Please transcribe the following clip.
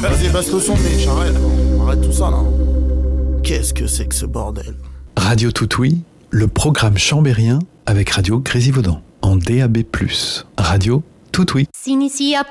Vas-y, baisse le son, Mitch, arrête tout ça, là. Qu'est-ce que c'est que ce bordel? Radio Toutoui, le programme chambérien avec Radio Grésivaudan en DAB+. Radio Toutoui. S'initia